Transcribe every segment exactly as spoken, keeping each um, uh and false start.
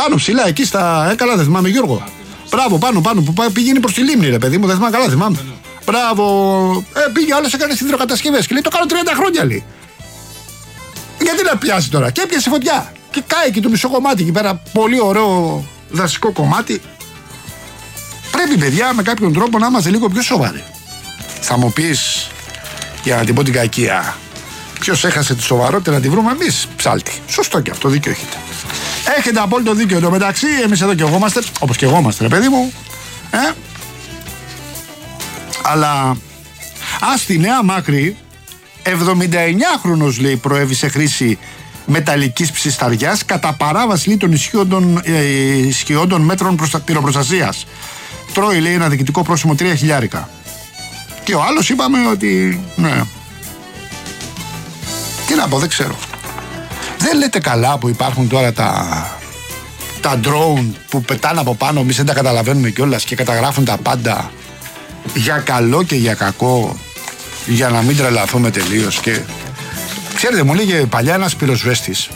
Πάνω ψηλά, εκεί στα. Ε, καλά, δεν θυμάμαι, Γιώργο. Μπράβο, πάνω, πάνω, που πηγαίνει προς τη λίμνη, ρε παιδί μου, δεν θυμάμαι, καλά, θυμάμαι. Μπράβο. Ε, πήγε άλλο, έκανε υδροκατασκευές και λέει: το κάνω τριάντα χρόνια, λέει. Γιατί να πιάσει τώρα, και έπιασε φωτιά. Και κάει και το μισό κομμάτι εκεί πέρα, πολύ ωραίο δασικό κομμάτι. Πρέπει, παιδιά, με κάποιον τρόπο να είμαστε λίγο πιο σοβαροί. Θα μου πεις, για να την πω την κακία, ποιος έχασε τη σοβαρότητα να τη βρούμε εμείς, ψάλτη. Σωστό και αυτό, δίκιο έχετε. Έχετε απόλυτο δίκιο. Εν τω μεταξύ, εμείς εδώ και εγώ είμαστε, όπως και εγώ είμαστε, ρε παιδί μου. Ε? Αλλά, α, στη Νέα Μάκρη, εβδομηνταεννιάχρονος, λέει, προέβη σε χρήση μεταλλικής ψισταριάς κατά παράβαση, λέει, των ισχύοντων, ε, ισχυόντων μέτρων προστα... πυροπροστασίας. Τρώει, λέει, ένα διοικητικό πρόσημο τρία χιλιάρικα. Και ο άλλος είπαμε ότι, ναι. Τι να πω, δεν ξέρω. Δεν λέτε καλά που υπάρχουν τώρα τα, τα drone που πετάνε από πάνω, εμείς δεν τα καταλαβαίνουμε κιόλας και καταγράφουν τα πάντα για καλό και για κακό, για να μην τρελαθούμε τελείως. Και ξέρετε, μου λέγε παλιά ένας πυροσβέστης,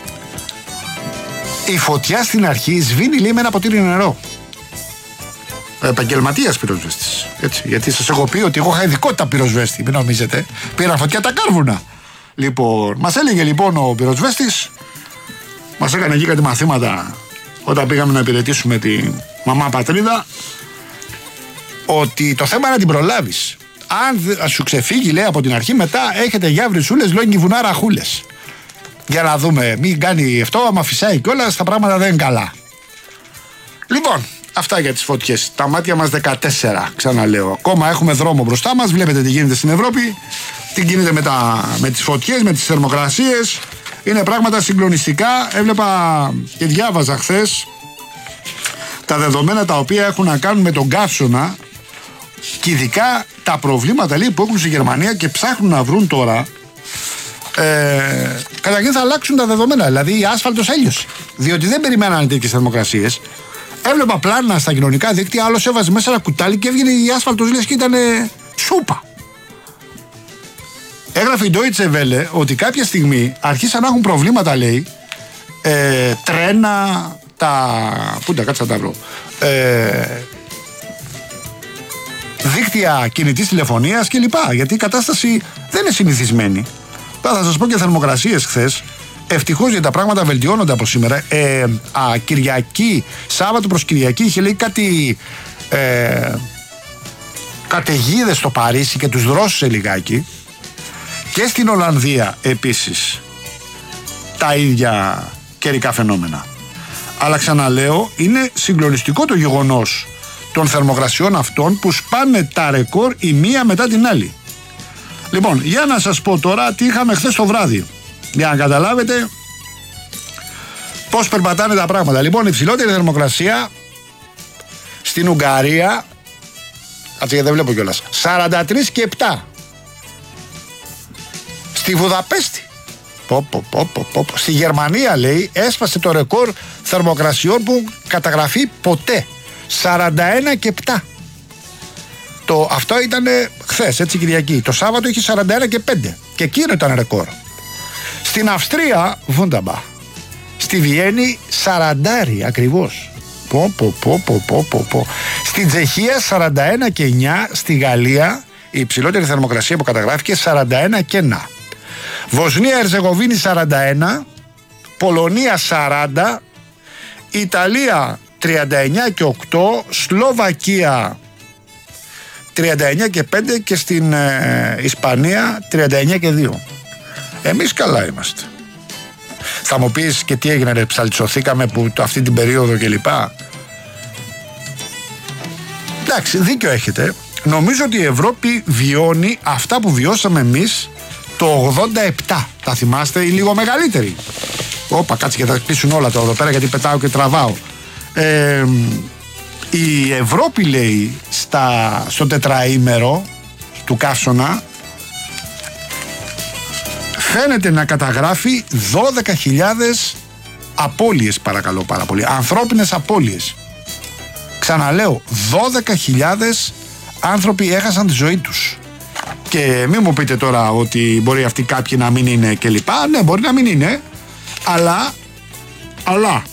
η φωτιά στην αρχή σβήνει, λέει, με ένα ποτήρι νερό. Επαγγελματίας πυροσβέστης. Έτσι, γιατί σας έχω πει ότι εγώ είχα ειδικότητα πυροσβέστη, μην νομίζετε. Πήρα φωτιά τα κάρβουνα. Λοιπόν, μας έλεγε λοιπόν ο πυροσβέστης, μας έκανε εκεί κάτι μαθήματα όταν πήγαμε να υπηρετήσουμε τη μαμά πατρίδα, ότι το θέμα είναι να την προλάβεις. Αν σου ξεφύγει, λέει, από την αρχή, μετά έχετε για βρυσούλες, λόγκι βουνάρα χούλες. Για να δούμε, μην κάνει αυτό, άμα φυσάει κιόλας, τα πράγματα δεν είναι καλά. Λοιπόν, αυτά για τις φωτιές. Τα μάτια μας δεκατέσσερα, ξαναλέω. Ακόμα έχουμε δρόμο μπροστά μας, βλέπετε τι γίνεται στην Ευρώπη. Τι γίνεται με, τα, με τις φωτιές, με τις θερμοκρασίες. Είναι πράγματα συγκλονιστικά. Έβλεπα και διάβαζα χθες τα δεδομένα τα οποία έχουν να κάνουν με τον καύσωνα και ειδικά τα προβλήματα, λέει, που έχουν στη Γερμανία και ψάχνουν να βρουν τώρα. Ε, καταρχήν θα αλλάξουν τα δεδομένα. Δηλαδή η άσφαλτος έλειωσε. Διότι δεν περιμένανε τέτοιες θερμοκρασίες. Έβλεπα πλάνα στα κοινωνικά δίκτυα, άλλος έβαζε μέσα ένα κουτάλι και έβγαινε η άσφαλτος, λες και ήταν σούπα. Έγραφε η Deutsche Welle ότι κάποια στιγμή αρχίσαν να έχουν προβλήματα, λέει, ε, τρένα, τα... πού τα κάτσα τα βρω, ε, δίκτυα κινητής τηλεφωνίας κλπ. Γιατί η κατάσταση δεν είναι συνηθισμένη. Τώρα θα σας πω και θερμοκρασίες χθες. Ευτυχώς, γιατί τα πράγματα βελτιώνονται από σήμερα. Ε, α, Κυριακή, Σάββατο προς Κυριακή είχε, λέει, κάτι ε, καταιγίδες στο Παρίσι και τους δρόσησε λιγάκι. Και στην Ολλανδία επίσης τα ίδια καιρικά φαινόμενα. Αλλά ξαναλέω, είναι συγκλονιστικό το γεγονός των θερμοκρασιών αυτών που σπάνε τα ρεκόρ η μία μετά την άλλη. Λοιπόν, για να σας πω τώρα τι είχαμε χθες το βράδυ, για να καταλάβετε πώς περπατάνε τα πράγματα. Λοιπόν, η υψηλότερη θερμοκρασία στην Ουγγαρία, κάτσε γιατί δεν βλέπω κιόλας, σαράντα τρία και επτά. Στη Βουδαπέστη, πω, πω, πω, πω, πω. Στη Γερμανία, λέει, έσπασε το ρεκόρ θερμοκρασιών που καταγραφεί ποτέ, σαράντα ένα και επτά. Το, αυτό ήταν χθες, έτσι, Κυριακή. Το Σάββατο είχε σαράντα ένα και πέντε και εκείνο ήταν ρεκόρ. Στην Αυστρία, Βούνταμπα. Στη Βιέννη, σαράντα ακριβώς. Πω, πω, πω, πω, πω, πω, πω. Στην Τσεχία, σαράντα ένα και εννιά. Στη Γαλλία, η υψηλότερη θερμοκρασία που καταγράφηκε, σαράντα ένα και ένα. Βοσνία Ερζεγοβίνη, σαράντα ένα. Πολωνία, σαράντα. Ιταλία, τριάντα εννιά και οκτώ. Σλοβακία, τριάντα εννιά και πέντε. Και στην ε, Ισπανία, τριάντα εννιά και δύο. Εμείς καλά είμαστε. Θα μου πεις και τι έγινε, ρε, ψαλτσωθήκαμε που το, αυτή την περίοδο κλπ. Εντάξει, δίκιο έχετε. Νομίζω ότι η Ευρώπη βιώνει αυτά που βιώσαμε εμείς το ογδόντα επτά. Τα θυμάστε, ή λίγο μεγαλύτεροι. Όπα, κάτσε και θα κλείσουν όλα τώρα εδώ πέρα γιατί πετάω και τραβάω. Ε, η Ευρώπη, λέει, στα, στο τετραήμερο του καύσωνα φαίνεται να καταγράφει δώδεκα χιλιάδες απώλειες, παρακαλώ πάρα πολύ, ανθρώπινες απώλειες. Ξαναλέω, δώδεκα χιλιάδες άνθρωποι έχασαν τη ζωή τους. Και μην μου πείτε τώρα ότι μπορεί αυτοί κάποιοι να μην είναι κλπ. Ναι, μπορεί να μην είναι, αλλά, αλλά